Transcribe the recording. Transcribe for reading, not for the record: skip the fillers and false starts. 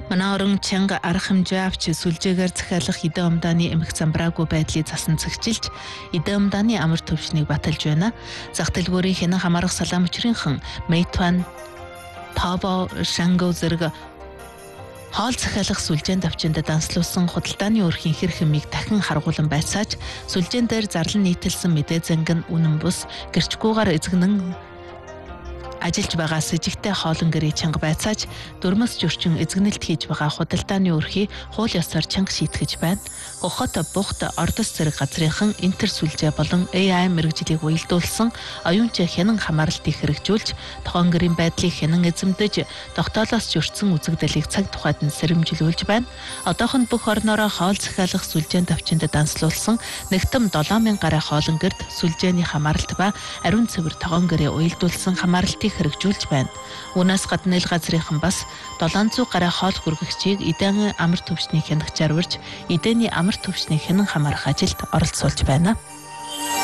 Манай орон чанга арга хэмжээ авч сүлжээгээр захиалах эдэн умдааны эмх замбраагүй байдлыг засан цэгжилж эдэн умдааны амар төвшнийг баталж байна. Зах дэлгүүрийн хянан хамаарах салаамчрынхан Meituan, Taobao, Shangou зэрэг хоол захиалах сүлжээн давчинд данслуулсан худалдааны өрхийн хэр хэмийг дахин харгуулan байцааж сүлжээн дээр зарлан нийтэлсэн мэдээ зангин үнэн бус гэрчгүүгээр эзэгнэн ажиллаж байгаа с жигтэй хоолн гэрээ чанга байцааж дөрмөс зөрчин эзэгнэлт хийж байгаа худалдааны өрхий хууль ёсоор чанга шийтгэж байна. Хохот бухт ордос зэрэг газрынхан интер сүлжээ болон AI мэрэгжлийг уялдуулсан оюунч хянан хамааралтыг хэрэгжүүлж тохон гэрийн байдлыг хянан эзэмдэж тогтоолоос зөрчсөн үзэгдэлийг цаг тухайд нь сэрэмжилүүлж байна. Одоохонд бүх орноороо хоол захиалах сүлжээн давчинд данслуулсан нэгтэм 7000 гаруй хоолн гэрд сүлжээний хамааралт ба ариун цэвэр тохон гэрээ уялдуулсан хамааралтыг хэрэгжүүлж байна. Үүнээс гадна ил газрынхан бас 700 гаруй хоол хүргэгчийг эдэн амар төвчний хянагчаар урьж эдэний амар төвчний хянан хамаарах ажилд оролцуулж байна.